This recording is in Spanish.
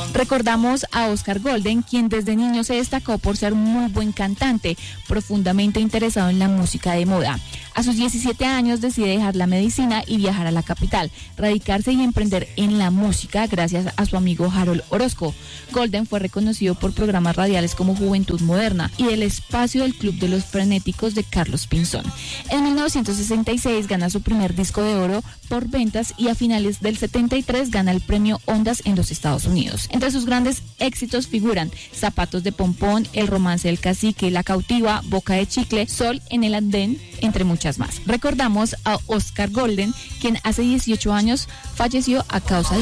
Recordamos a Oscar Golden, quien desde niño se destacó por ser un muy buen cantante, profundamente interesado en la música de moda. A sus 17 años decide dejar la medicina y viajar a la capital, radicarse y emprender en la música gracias a su amigo Harold Orozco. Golden fue reconocido por programas radiales como Juventud Moderna y el espacio del Club de los Frenéticos de Carlos Pinzón. En 1966 gana su primer disco de oro por ventas y a finales del 73 gana el premio Ondas en los Estados Unidos. Entre sus grandes éxitos figuran Zapatos de Pompón, El Romance del Cacique, La Cautiva, Boca de Chicle, Sol en el Andén, entre muchas más. Recordamos a Oscar Golden, quien hace 18 años falleció a causa de